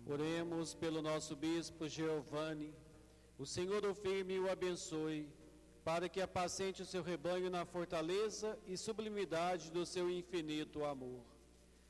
Oremos pelo nosso bispo Giovanni. O Senhor o firme e o abençoe, para que apacente o seu rebanho na fortaleza e sublimidade do seu infinito amor.